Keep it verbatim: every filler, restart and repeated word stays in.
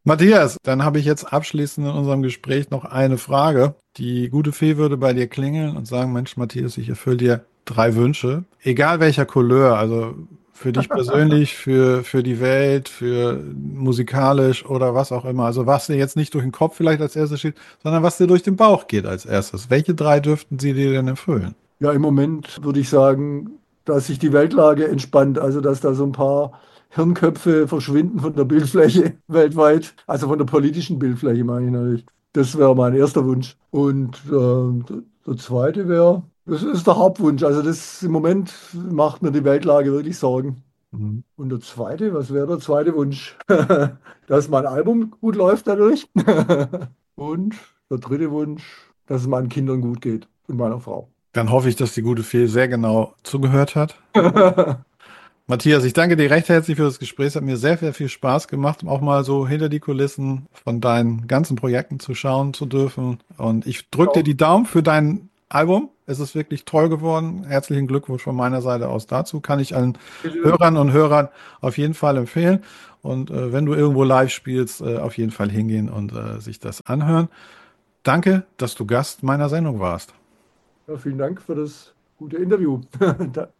Matthias, dann habe ich jetzt abschließend in unserem Gespräch noch eine Frage. Die gute Fee würde bei dir klingeln und sagen, Mensch, Matthias, ich erfülle dir drei Wünsche, egal welcher Couleur, also für dich persönlich, für, für die Welt, für musikalisch oder was auch immer. Also was dir jetzt nicht durch den Kopf vielleicht als erstes steht, sondern was dir durch den Bauch geht als erstes. Welche drei dürften sie dir denn erfüllen? Ja, im Moment würde ich sagen, dass sich die Weltlage entspannt, also dass da so ein paar Hirnköpfe verschwinden von der Bildfläche weltweit, also von der politischen Bildfläche meine ich natürlich. Das wäre mein erster Wunsch. Und äh, der, der zweite wäre, das ist der Hauptwunsch. Also das im Moment macht mir die Weltlage wirklich Sorgen. Mhm. Und der zweite, was wäre der zweite Wunsch? Dass mein Album gut läuft natürlich. Und der dritte Wunsch, dass es meinen Kindern gut geht und meiner Frau. Dann hoffe ich, dass die gute Fee sehr genau zugehört hat. Matthias, ich danke dir recht herzlich für das Gespräch. Es hat mir sehr, sehr viel Spaß gemacht, auch mal so hinter die Kulissen von deinen ganzen Projekten zu schauen zu dürfen. Und ich drücke dir Auch. die Daumen für dein Album. Es ist wirklich toll geworden. Herzlichen Glückwunsch von meiner Seite aus dazu. Kann ich allen Hörern und Hörern auf jeden Fall empfehlen. Und äh, wenn du irgendwo live spielst, äh, auf jeden Fall hingehen und äh, sich das anhören. Danke, dass du Gast meiner Sendung warst. Ja, vielen Dank für das gute Interview.